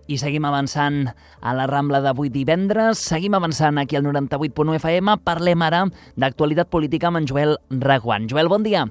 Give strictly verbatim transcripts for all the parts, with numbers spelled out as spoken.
i seguim avançant a la Rambla d'avui divendres. Seguim avançant aquí al noranta-vuit punt u F M. Parlem ara d'actualitat política amb en Joel Reguant. Joel, bon dia.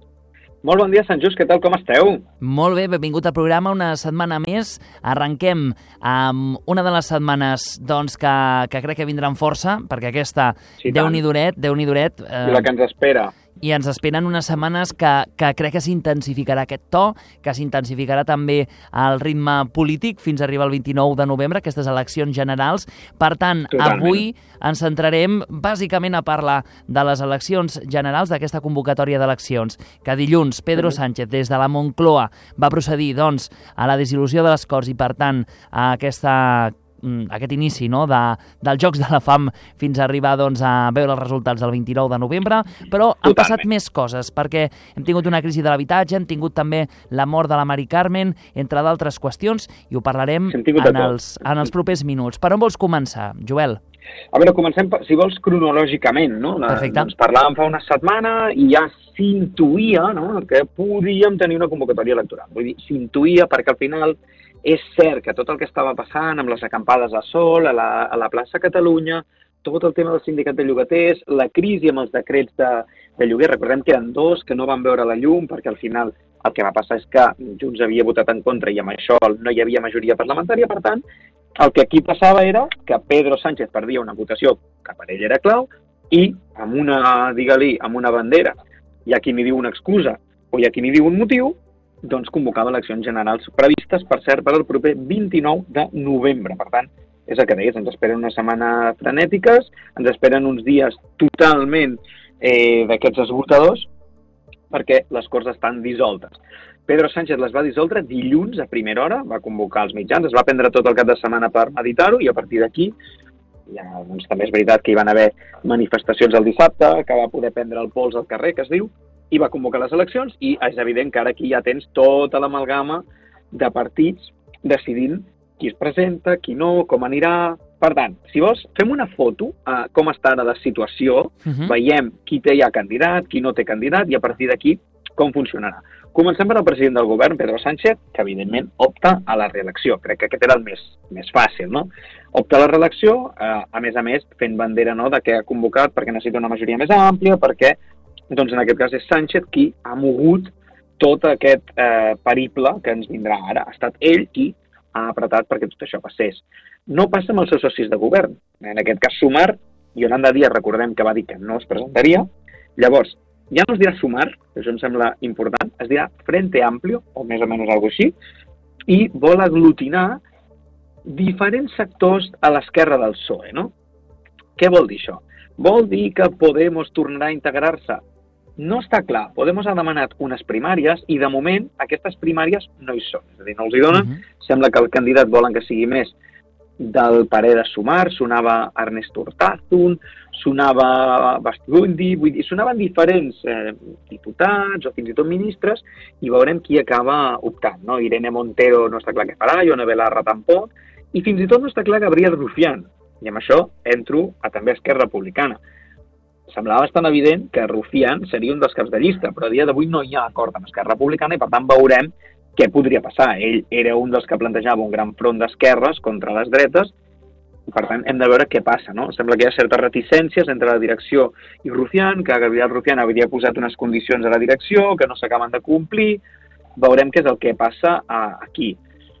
Molt bon dia, Sant Just. Què tal, com esteu? Molt bé, benvingut al programa una setmana més. Arrenquem amb una de les setmanes doncs, que, que crec que vindrà amb força, perquè aquesta, sí, Déu-n'hi-duret, Déu-n'hi-duret... Eh, I la que ens espera. I ens esperen unes setmanes que, que crec que s'intensificarà aquest to, que s'intensificarà també el ritme polític fins a arribar al vint-i-nou de novembre, aquestes eleccions generals. Per tant, totalment, avui ens centrarem bàsicament a parlar de les eleccions generals, d'aquesta convocatòria d'eleccions, que dilluns Pedro Sánchez, des de la Moncloa, va procedir doncs, a la dissolució de les Corts i, per tant, a aquesta aquest inici, no?, de, dels Jocs de la Fam fins a arribar doncs, a veure els resultats del vint-i-nou de novembre, però han passat més coses, perquè hem tingut una crisi de l'habitatge, hem tingut també la mort de la Mari Carmen, entre d'altres qüestions, i ho parlarem en els, en els propers minuts. Per on vols començar, Joel? A veure, comencem, si vols, cronològicament, no? Perfecte. Ens parlàvem fa una setmana i ja s'intuïa, no?, que podríem tenir una convocatòria electoral. Vull dir, s'intuïa perquè al final és cert que tot el que estava passant amb les acampades a sol, a la, a la plaça Catalunya, tot el tema del sindicat de llogaters, la crisi amb els decrets de, de lloguer, recordem que eren dos que no van veure la llum perquè al final el que va passar és que Junts havia votat en contra i amb això no hi havia majoria parlamentària, per tant, el que aquí passava era que Pedro Sánchez perdia una votació que per ell era clau i amb una, digue-li, amb una bandera, hi ha qui n'hi diu una excusa o hi ha qui n'hi diu un motiu, doncs convocava eleccions generals previstes, per cert, per al proper vint-i-nou de novembre. Per tant, és el que deies, ens esperen una setmana frenètiques, ens esperen uns dies totalment eh, d'aquests esgotadors, perquè les Corts estan dissoltes. Pedro Sánchez les va dissoldre dilluns a primera hora, va convocar els mitjans, es va prendre tot el cap de setmana per meditar-ho, i a partir d'aquí, ja, doncs, també és veritat que hi van haver manifestacions el dissabte, que va poder prendre el pols al carrer, que es diu, i va convocar les eleccions, i és evident que ara aquí ja tens tota l'amalgama de partits decidint qui es presenta, qui no, com anirà. Per tant, si vols, fem una foto a com està ara la situació, uh-huh. Veiem qui té ja candidat, qui no té candidat, i a partir d'aquí com funcionarà. Comencem per al president del govern, Pedro Sánchez, que evidentment opta a la reelecció. Crec que aquest era el més, més fàcil, no? Opta a la reelecció, eh, a més a més, fent bandera, no?, de què ha convocat, perquè necessita una majoria més àmplia, perquè doncs en aquest cas és Sánchez qui ha mogut tot aquest eh, periple que ens vindrà ara. Ha estat ell qui ha apretat perquè tot això passés. No passa amb els seus socis de govern. En aquest cas, Sumar, Yolanda Díaz, recordem que va dir que no es presentaria. Llavors, ja no es dirà Sumar, que això em sembla important, es dirà Frente Amplio, o més o menys alguna cosa així, i vol aglutinar diferents sectors a l'esquerra del P S O E, no? Què vol dir això? Vol dir que Podemos tornarà a integrar-se? No està clar. Podemos ha demanat unes primàries i, de moment, aquestes primàries no hi són. És a dir, no els hi donen. Uh-huh. Sembla que el candidat volen que sigui més del parer de Sumar, sonava Ernest Urtasun, sonava Bastiundi, vull dir, sonaven diferents eh, diputats o fins i tot ministres, i veurem qui acaba optant, no? Irene Montero no està clar què farà, Ione Belarra tampoc, i fins i tot no està clar Gabriel Rufián. I amb això entro a també Esquerra Republicana. Semblava bastant evident que Rufián seria un dels caps de llista, però a dia d'avui no hi ha acord amb Esquerra Republicana i, per tant, veurem què podria passar. Ell era un dels que plantejava un gran front d'esquerres contra les dretes, i, per tant, hem de veure què passa, no? Sembla que hi ha certes reticències entre la direcció i Rufián, que Gabriel Rufián havia posat unes condicions a la direcció que no s'acaben de complir. Veurem què és el que passa aquí.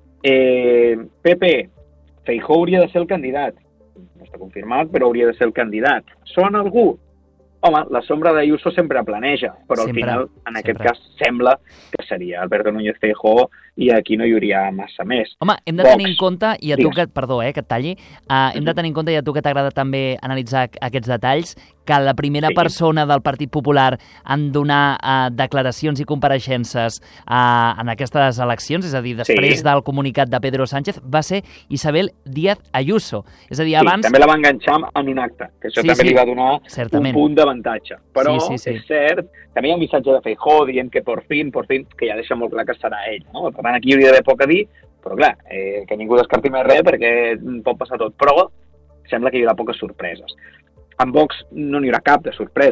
Eh, P P, Feijóo hauria de ser el candidat. No està confirmat, però hauria de ser el candidat. Sona algú? Home, la sombra d'Ayuso sempre planeja, però sempre, al final, en aquest sempre. cas, sembla que seria Alberto Núñez Feijóo i aquí no hi hauria massa més. Home, hem de Vox. tenir en compte, i a tu que, perdó, eh, que et talli, uh, hem de tenir en compte, i a tu que t'agrada també analitzar aquests detalls, que la primera sí. persona del Partit Popular en donar uh, declaracions i compareixences uh, en aquestes eleccions, és a dir, després sí. del comunicat de Pedro Sánchez, va ser Isabel Díaz Ayuso. És a dir, abans... Sí, també la va enganxar en un acte, que això sí, també sí. li va donar Certament. un punt d'avantatge. Però sí, sí, sí. és cert, també hi ha un missatge de Feijóo dient que por fin, por fin, que ja deixa molt clar que serà ell, no? Per tant, aquí hi hauria d'haver poc a dir, però clar, eh, que ningú descarti més res perquè pot passar tot. Però sembla que hi haurà poques sorpreses. Amb Vox no n'hi haurà cap de sorpresa.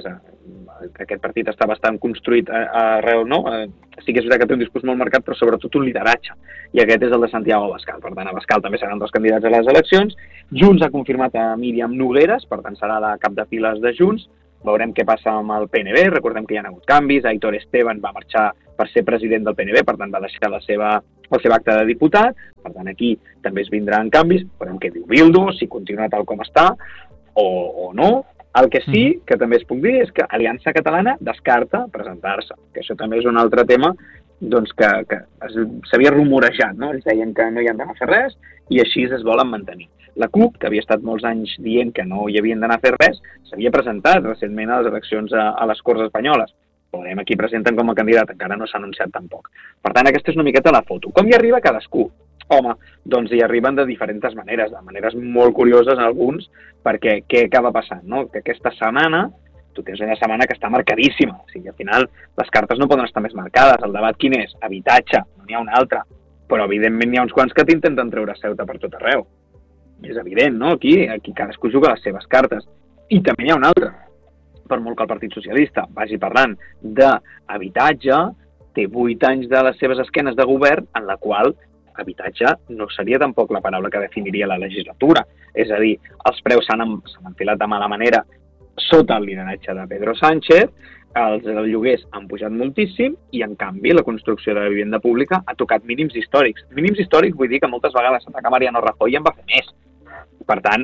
aquest partit està bastant construït arreu, no? Sí que és veritat que té un discurs molt marcat, però sobretot un lideratge. I aquest és el de Santiago Abascal. Per tant, Abascal també seran dos candidats a les eleccions. Junts ha confirmat a Míriam Nogueras, per tant serà la cap de files de Junts. Veurem què passa amb el P N B. Recordem que hi ha hagut canvis. Aitor Esteban va marxar per ser president del P N B, per tant va deixar la seva, el seu acte de diputat. Per tant, aquí també es vindran canvis. Veurem què diu Bildu, si continua tal com està o, o no. El que sí que també es puc dir és que Aliança Catalana descarta presentar-se, que això també és un altre tema doncs, que, que s'havia rumorejat, no? Ells deien que no hi han d'anar a fer res i així es volen mantenir. La CUP, que havia estat molts anys dient que no hi havien d'anar a fer res, s'havia presentat recentment a les eleccions a, a les Corts Espanyoles. Veurem aquí presenten com a candidat, encara no s'ha anunciat tampoc. Per tant, aquesta és una miqueta la foto. Com hi arriba cadascú? Home, doncs hi arriben de diferents maneres, de maneres molt curioses alguns, perquè què acaba passant, no? Que aquesta setmana, tu tens una setmana que està marcadíssima, o sigui, al final les cartes no poden estar més marcades, el debat quin és? Habitatge, no n'hi ha un altre, però evidentment n'hi ha uns quants que t'intenten treure Ceuta per tot arreu. És evident, no? Aquí, aquí cadascú juga les seves cartes. I també n'hi ha un altre, per molt que el Partit Socialista vagi parlant d'habitatge, té vuit anys de les seves esquenes de govern en la qual habitatge no seria tampoc la paraula que definiria la legislatura. És a dir, els preus s'han enfilat de mala manera sota el lideratge de Pedro Sánchez, els lloguers han pujat moltíssim i, en canvi, la construcció de la vivenda pública ha tocat mínims històrics. Mínims històrics vull dir que moltes vegades s'ataca Mariano Rajoy i en va fer més. Per tant,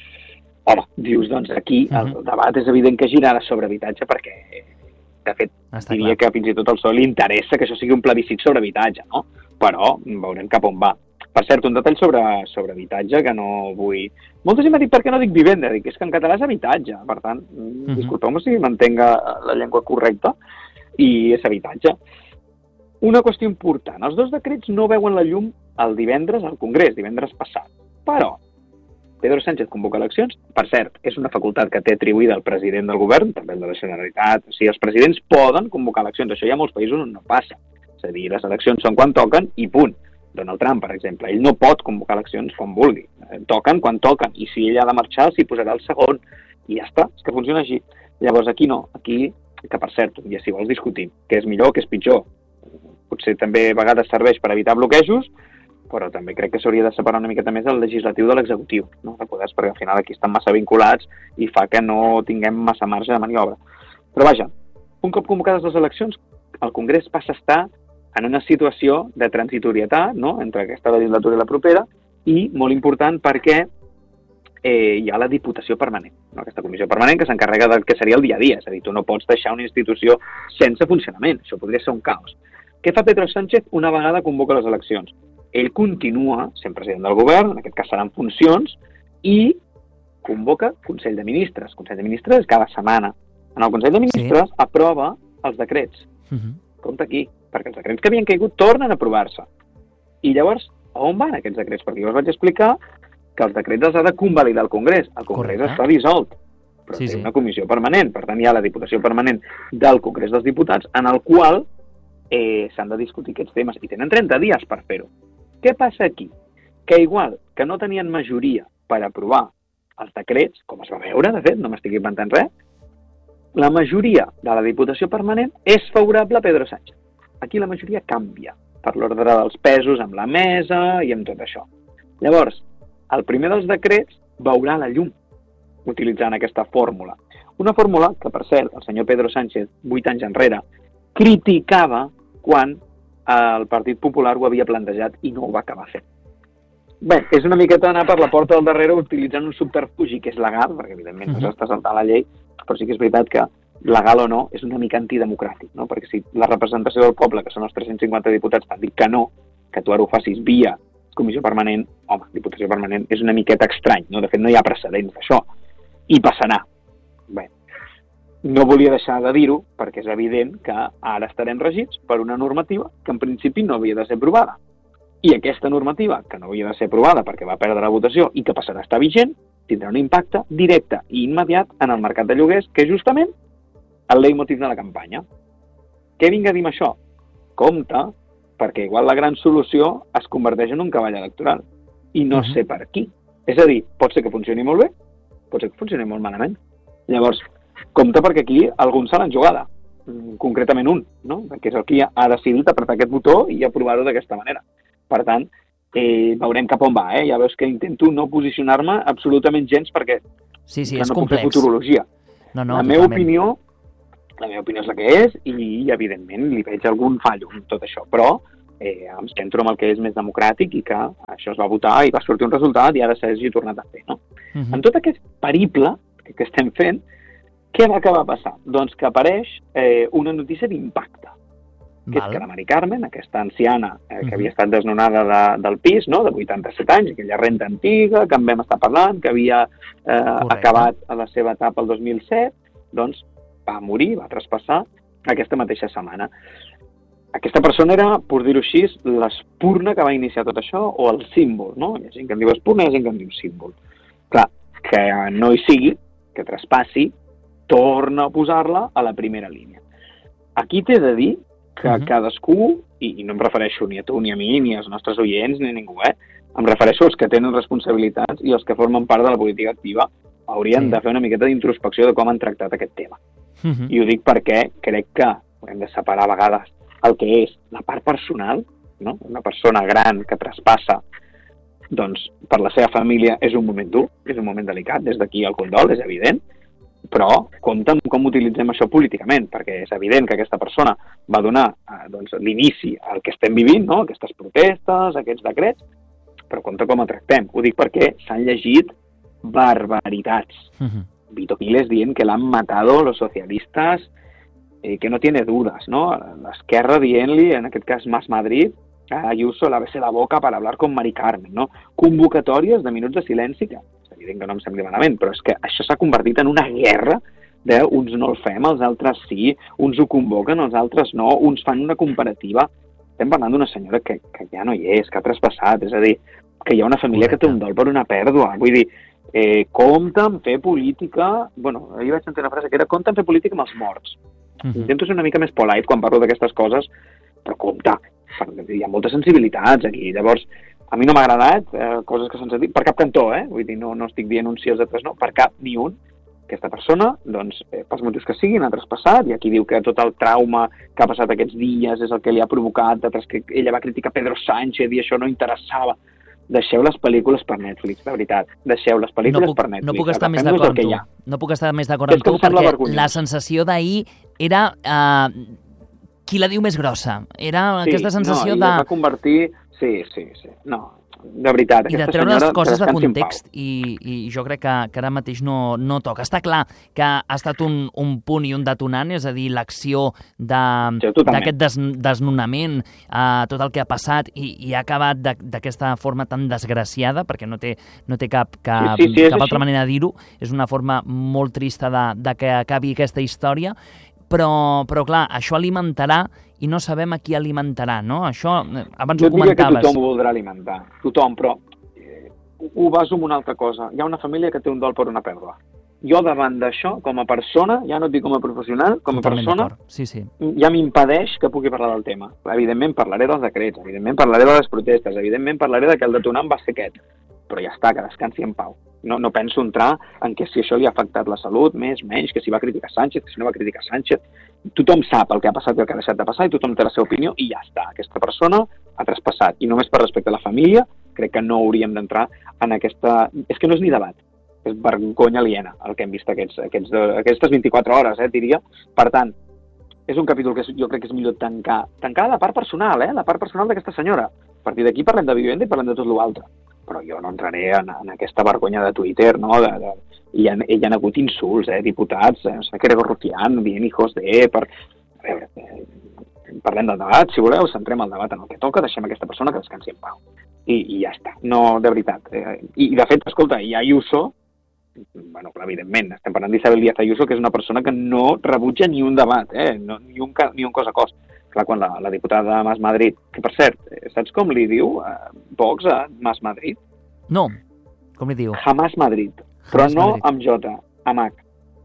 home, dius, doncs aquí el debat és evident que girarà sobre habitatge perquè, de fet, Està diria clar. que fins i tot al P S O E li interessa que això sigui un plebiscit sobre habitatge, no? Però veurem cap on va. Per cert, un detall sobre, sobre habitatge que no vull... Molta gent m'ha dit per què no dic vivenda, dic, és que en català és habitatge, per tant, uh-huh. disculpeu-me si mantenga la llengua correcta, i és habitatge. Una qüestió important, els dos decrets no veuen la llum el divendres al Congrés, divendres passat, però Pedro Sánchez convoca eleccions, per cert, és una facultat que té atribuïda el president del govern, també el de la Generalitat, o sigui, els presidents poden convocar eleccions, això hi ha molts països on no passa. És a dir, les eleccions són quan toquen i punt. Donald Trump, per exemple, ell no pot convocar eleccions quan vulgui. Toquen quan toquen i si ell ha de marxar s'hi posarà el segon i ja està, és que funciona així. Llavors aquí no, aquí, que per cert, ja si vols discutir, què és millor o què és pitjor. Potser també a vegades serveix per evitar bloquejos, però també crec que s'hauria de separar una miqueta més el legislatiu de l'executiu, no? De poders, perquè al final aquí estan massa vinculats i fa que no tinguem massa marge de maniobra. Però vaja, un cop convocades les eleccions, el Congrés passa a estar en una situació de transitorietat, no?, entre aquesta legislatura i la propera, i molt important perquè eh, hi ha la Diputació Permanent, no? Aquesta comissió permanent que s'encarrega del que seria el dia a dia, és a dir, tu no pots deixar una institució sense funcionament, això podria ser un caos. Què fa Pedro Sánchez una vegada convoca les eleccions? Ell continua sent president del govern, en aquest cas seran funcions, i convoca Consell de Ministres. Consell de Ministres cada setmana. En el Consell de Ministres sí. aprova els decrets. Uh-huh. Compte aquí, perquè els decrets que havien caigut tornen a aprovar-se. I llavors, on van aquests decrets? Perquè jo us vaig explicar que els decrets els ha de convalidar el Congrés. El Congrés Correcte. Està dissolt, però sí, té sí. una comissió permanent. Per tant, hi ha la Diputació Permanent del Congrés dels Diputats, en el qual eh, s'han de discutir aquests temes. I tenen trenta dies per fer-ho. Què passa aquí? Que igual que no tenien majoria per aprovar els decrets, com es va veure, de fet, no m'estic inventant res, la majoria de la Diputació Permanent és favorable a Pedro Sánchez. Aquí la majoria canvia per l'ordre dels pesos amb la mesa i amb tot això. Llavors, el primer dels decrets veurà la llum utilitzant aquesta fórmula. Una fórmula que, per cert, el senyor Pedro Sánchez, vuit anys enrere, criticava quan el Partit Popular ho havia plantejat i no ho va acabar fent. Bé, és una miqueta anar per la porta del darrere utilitzant un subterfugi que és legal, perquè evidentment no s'està saltant la llei, però sí que és veritat que legal o no és una mica antidemocràtic, no? Perquè si la representació del poble, que són els tres-cents cinquanta diputats, t'han dit que no, que tu ara ho facis via comissió permanent, home, Diputació Permanent, és una miqueta estrany, no? De fet, no hi ha precedents d'això. I passarà. Bé, no volia deixar de dir-ho perquè és evident que ara estarem regits per una normativa que en principi no havia de ser aprovada. I aquesta normativa, que no havia de ser aprovada perquè va perdre la votació i que passarà a estar vigent, tindrà un impacte directe i immediat en el mercat de lloguers, que és justament el leitmotiv de la campanya. Què vinc a dir amb això? Compte, perquè igual la gran solució es converteix en un cavall electoral. I no uh-huh. sé per qui. És a dir, pot ser que funcioni molt bé, pot ser que funcioni molt malament. Llavors, compte perquè aquí alguns se l'han jugada, concretament un, no? Que és el que ha decidit apretar aquest botó i aprovar-ho d'aquesta manera. Per tant, eh, veurem cap on va, eh? Ja veus que intento no posicionar-me absolutament gens perquè sí, sí, no és puc complex. fer futurologia. No, no, la meva opinió, la meva opinió és la que és i, evidentment, li veig algun fallo en tot això, però eh, em centro en el que és més democràtic i que això es va votar i va sortir un resultat i ara s'hagi tornat a fer, no? Uh-huh. En tot aquest periple que estem fent, què va acabar passar? Doncs que apareix eh, una notícia d'impacte, que Val. és que la Mari Carmen, aquesta anciana eh, que uh-huh. havia estat desnonada de, del pis, no?, de vuitanta-set anys, aquella renta antiga, que en vam estar parlant, que havia eh, acabat a la seva etapa el dos mil set, doncs va morir, va traspassar aquesta mateixa setmana. Aquesta persona era, per dir-ho així, l'espurna que va iniciar tot això, o el símbol, no? Hi ha gent que en diu espurna, hi ha gent que en diu símbol. Clar, que no hi sigui, que traspassi, torna a posar-la a la primera línia. Aquí t'he de dir que uh-huh. cadascú, i, i no em refereixo ni a tu, ni a mi, ni als nostres oients, ni a ningú, eh? Em refereixo als que tenen responsabilitats i els que formen part de la política activa haurien sí. de fer una miqueta d'introspecció de com han tractat aquest tema. Uh-huh. I ho dic perquè crec que hem de separar a vegades el que és la part personal, no? Una persona gran que traspassa, doncs per la seva família és un moment dur, és un moment delicat, des d'aquí el condol, és evident, però compte amb com utilitzem això políticament, perquè és evident que aquesta persona va donar eh, doncs, l'inici al que estem vivint, no? Aquestes protestes, aquests decrets, però compte com ho tractem. Ho dic perquè s'han llegit barbaritats. Uh-huh. Vito Quiles dient que l'han matado los socialistas, eh, que no tiene dudas, ¿no? L'esquerra dient-li, en aquest cas Mas Madrid, a Ayuso l'avese la boca per hablar con Mari Carmen, no? Convocatòries de minuts de silenci, que és evident que no em sembli malament, però és que això s'ha convertit en una guerra de uns no el fem, els altres sí, uns ho convoquen, els altres no, uns fan una comparativa. Estem parlant d'una senyora que, que ja no hi és, que ha traspassat, és a dir, que hi ha una família Correcte. que té un dol per una pèrdua. Vull dir, eh, compta en fer política... Bueno, ahir vaig sentir una frase que era compta en fer política amb els morts. Uh-huh. Intento ser una mica més polite quan parlo d'aquestes coses, però compta, hi ha moltes sensibilitats aquí. Llavors, a mi no m'ha agradat eh, coses que s'han sentit, per cap cantó, eh? Vull dir, no, no estic dient un sí als altres no, per cap ni un. Aquesta persona, doncs, eh, pels motius que siguin, ha traspassat, i aquí diu que tot el trauma que ha passat aquests dies és el que li ha provocat, d'altres que ella va criticar Pedro Sánchez i això no interessava. Deixeu les pel·lícules per Netflix, de veritat. Deixeu les pel·lícules no puc, per Netflix. No puc estar més d'acord amb tu. No puc estar més d'acord amb tu perquè vergonyós. La sensació d'ahir era eh, qui la diu més grossa. Era sí, aquesta sensació no, de... va convertir... Sí, sí, sí. No, de veritat. I de treure les coses de context i, i jo crec que, que ara mateix no, no toca. Està clar que ha estat un, un punt i un detonant, és a dir, l'acció d'aquest de, des, desnonament, eh, tot el que ha passat i, i ha acabat d'aquesta forma tan desgraciada, perquè no té, no té cap, cap, sí, sí, sí, cap altra així. manera de dir-ho. És una forma molt trista de, de que acabi aquesta història, però, però clar, això alimentarà i no sabem a qui alimentarà, no? Això, abans jo ho comentaves. Jo diria que tothom ho voldrà alimentar, tothom, però eh, ho baso en una altra cosa. Hi ha una família que té un dol per una pèrdua. Jo davant d'això, com a persona, ja no et dic com a professional, com a Totalment persona, sí, sí. ja m'impedeix que pugui parlar del tema. Evidentment parlaré dels decrets, evidentment parlaré de les protestes, evidentment parlaré de que el detonant va ser aquest, però ja està, que descansi en pau. No, no penso entrar en que si això li ha afectat la salut, més, menys, que si va criticar Sánchez, que si no va criticar Sánchez. Tothom sap el que ha passat i el que ha deixat de passar i tothom té la seva opinió i ja està. Aquesta persona ha traspassat. I només per respecte a la família, crec que no hauríem d'entrar en aquesta... És que no és ni debat, és vergonya aliena el que hem vist aquests, aquests, aquestes vint-i-quatre hores, eh, diria. Per tant, és un capítol que jo crec que és millor tancar. Tancar la part personal, eh, la part personal d'aquesta senyora. A partir d'aquí parlem de vivenda i parlem de tot l'altre. Però jo no entraré en, en aquesta vergonya de Twitter, no? De, de, hi, ha, hi ha hagut insults, eh, diputats, eh, que era Rufián, dient hijos de... Per... A veure, eh, parlem del debat, si voleu, centrem el debat en el que toca, deixem aquesta persona que descansi en pau. I, i ja està. No, de veritat. Eh, i, I de fet, escolta, hi ha Ayuso, bueno, clar, evidentment, estem parlant d'Isabel Díaz Ayuso, que és una persona que no rebutja ni un debat, eh, no, ni, un, ni un cos a cos. Clar, quan la, la diputada Mas Madrid, que per cert, saps com li diu eh, Vox a Mas Madrid? No, com li diu? Hamas Madrid, però Hamas no Madrid. amb J, amb H.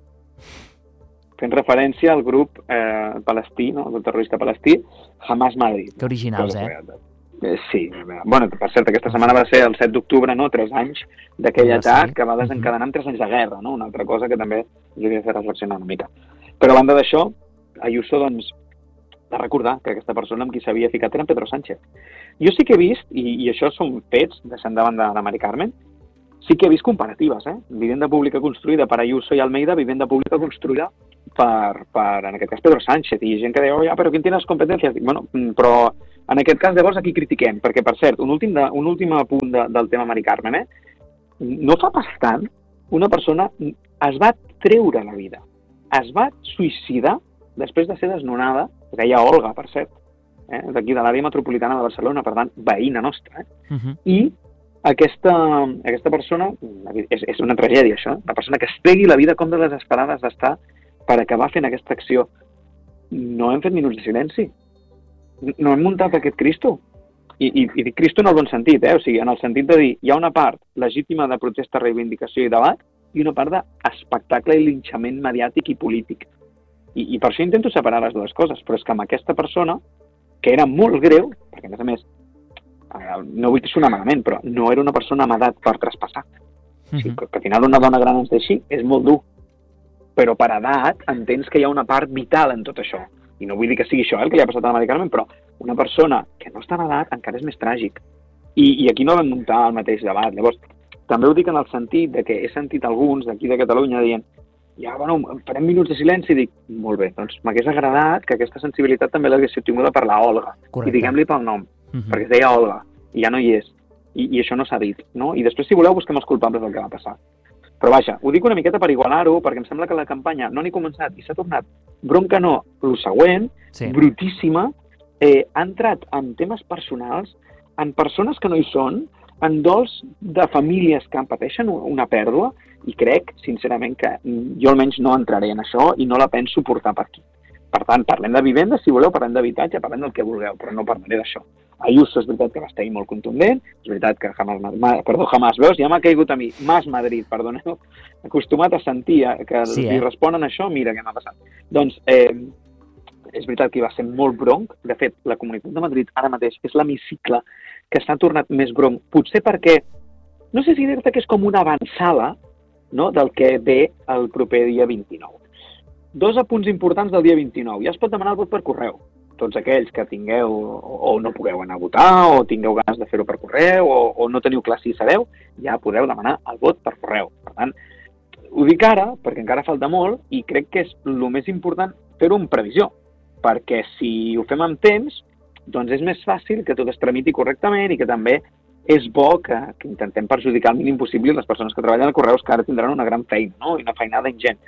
Fent referència al grup eh, palestí, no? El terrorista palestí, Hamas Madrid. Que originals, eh? Eh, sí, bueno, per cert, aquesta setmana va ser el set d'octubre, no?, tres anys d'aquell Ah, atac sí? que va desencadenar amb tres anys de guerra, no?, una altra cosa que també ens hauria de fer reflexionar una mica. Però a banda d'això, Ayuso, doncs, va recordar que aquesta persona amb qui s'havia ficat era en Pedro Sánchez. Jo sí que he vist, i, i això són fets, deixant davant de la Mari Carmen, sí que he vist comparatives, eh? Vivenda pública construïda per Ayuso i Almeida, vivenda pública construïda per, per, en aquest cas, Pedro Sánchez, i gent que deia, oh, ja, però qui té les competències? Dic, bueno, però en aquest cas, llavors, aquí critiquem, perquè, per cert, un últim, de, un últim apunt de, del tema Mari Carmen, eh? No fa pas tant, una persona es va treure la vida, es va suïcidar després de ser desnonada, que deia Olga, per cert, eh? d'aquí de l'àrea metropolitana de Barcelona, per tant, veïna nostra, eh? Uh -huh. I aquesta, aquesta persona, és, és una tragèdia això, la persona que es tregui la vida com de desesperades d'estar per acabar fent aquesta acció. No hem fet minuts de silenci. No hem muntat aquest Cristo. I, i, i dic Cristo en el bon sentit, eh? O sigui, en el sentit de dir, hi ha una part legítima de protesta, reivindicació i debat i una part d'espectacle i linxament mediàtic i polític. I, I per això intento separar les dues coses, però és que amb aquesta persona, que era molt greu, perquè a més a més, no vull sonar malament, però no era una persona amb edat per traspassar. Uh-huh. O sigui, que al final una dona gran ens deixi és molt dur. Però per edat entens que hi ha una part vital en tot això. I no vull dir que sigui això, eh, el que li ha passat a la Mari Carmen, però una persona que no està en edat encara és més tràgic. I, i aquí no vam muntar el mateix debat. Llavors, també ho dic en el sentit de que he sentit alguns d'aquí de Catalunya dient ja, bueno, farem minuts de silenci, i dic, molt bé, doncs m'hagués agradat que aquesta sensibilitat també l'hagués tinguda per la Olga. Correcte. I diguem-li pel nom, uh-huh. perquè es deia Olga, i ja no hi és. I, i això no s'ha dit, no? I després, si voleu, busquem els culpables del que va passar. Però vaja, ho dic una miqueta per igualar-ho, perquè em sembla que la campanya no n'hi ha començat i s'ha tornat bronca no, el següent, sí. brutíssima, eh, ha entrat en temes personals, en persones que no hi són, en dols de famílies que en pateixen una pèrdua, i crec, sincerament, que jo almenys no entraré en això i no la penso portar per aquí. Per tant, parlem de vivenda, si voleu, parlem d'habitatge, parlem del que vulgueu, però no parlaré d'això. Ayuso és veritat que va estar molt contundent, és veritat que jamás, perdó, jamás, veus, ja m'ha caigut a mi, Mas Madrid, perdoneu, acostumat a sentir que sí, eh? li responen això, mira què m'ha passat. Doncs, eh, és veritat que va ser molt bronc, de fet, la Comunitat de Madrid ara mateix és l'hemicicle que s'ha tornat més bronc, potser perquè, no sé si dir-te que és com una avançada, no?, del que ve el proper dia vint-i-nou. Dos apunts importants del dia vint-i-nou. Ja es pot demanar el vot per correu. Tots aquells que tingueu o, o no pugueu anar a votar, o tingueu ganes de fer-ho per correu, o, o no teniu clar si hi sereu, ja podeu demanar el vot per correu. Per tant, ho dic ara, perquè encara falta molt, i crec que és el més important fer-ho en previsió, perquè si ho fem amb temps, doncs és més fàcil que tot es tramiti correctament i que també és bo que, que intentem perjudicar el mínim possible les persones que treballen a correus, que ara tindran una gran feina, no?, i una feinada ingent.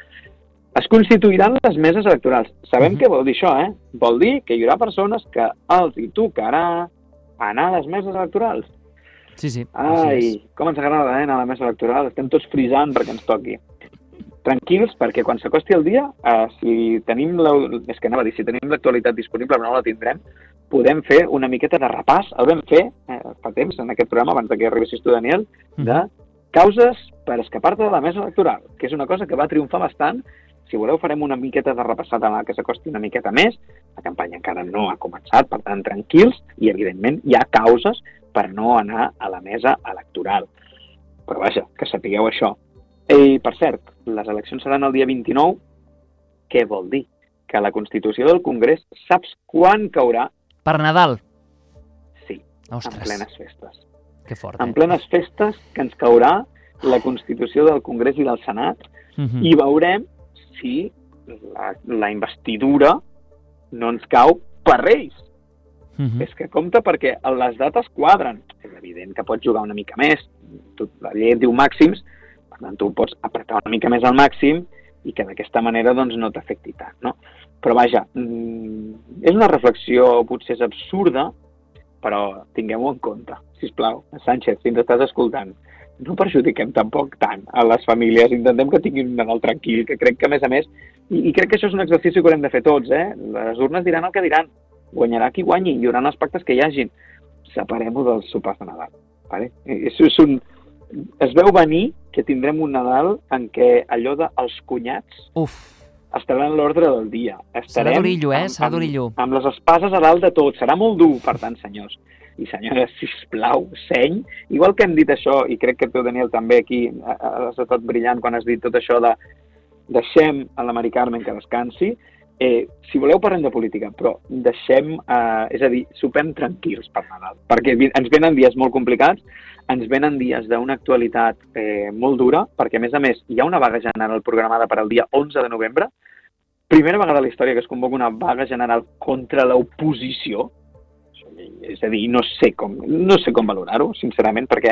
Es constituiran les meses electorals. Sabem uh-huh. què vol dir això, eh? Vol dir que hi haurà persones que els hi tocarà anar a les meses electorals. Sí, sí. Ai, com ens agrada, eh, anar a la mesa electoral. Estem tots frisant perquè ens toqui. Tranquils, perquè quan s'acosti el dia, eh, si tenim la, és que anava a dir, si tenim l'actualitat disponible, però no la tindrem, podem fer una miqueta de repàs. El vam fer eh, fa temps en aquest programa, abans que arribessis tu, Daniel, de causes per escapar-te de la mesa electoral, que és una cosa que va triomfar bastant. Si voleu, farem una miqueta de repassada en la que s'acosti una miqueta més. La campanya encara no ha començat, per tant, tranquils, i, evidentment, hi ha causes per no anar a la mesa electoral. Però, vaja, que sapigueu això. I, per cert, les eleccions seran el dia vint-i-nou. Què vol dir? Que la Constitució del Congrés, saps quan caurà? Per Nadal? Sí, Ostres. En plenes festes. Que fort, en eh? plenes festes que ens caurà la Constitució del Congrés i del Senat, uh-huh. i veurem si la, la investidura no ens cau per Reis. Uh-huh. És que compte perquè les dates quadren. És evident que pots jugar una mica més. Tu, la llei et diu màxims, per tant, tu pots apretar una mica més al màxim i que d'aquesta manera doncs, no t'afecti tant, no? Però vaja, és una reflexió potser és absurda, però tinguem-ho en compte, sisplau. Sánchez, si ens estàs escoltant, no perjudiquem tampoc tant a les famílies, intentem que tinguin un Nadal tranquil, que crec que a més a més, i, i crec que això és un exercici que haurem de fer tots, eh? Les urnes diran el que diran, guanyarà qui guanyi, hi haurà els pactes que hi hagin. Separem-ho dels sopars de Nadal, vale? És, és un... Es veu venir que tindrem un Nadal en què allò dels cunyats Uf. estarà en l'ordre del dia. Estarem serà d'orillo, eh? Serà d'orillo. Amb, amb les espases a dalt de tot. Serà molt dur, per tant, senyors. I senyora, sisplau, seny. Igual que hem dit això, i crec que tu, Daniel, també aquí has estat brillant quan has dit tot això de deixem a la Mari Carmen que descansi. Eh, si voleu parlem de política, però deixem, eh, és a dir, sopem tranquils per Nadal, perquè ens venen dies molt complicats, ens venen dies d'una actualitat eh, molt dura, perquè a més a més hi ha una vaga general programada per al dia onze de novembre, primera vegada a la història que es convoca una vaga general contra l'oposició, és a dir, no sé com, no sé com valorar-ho, sincerament, perquè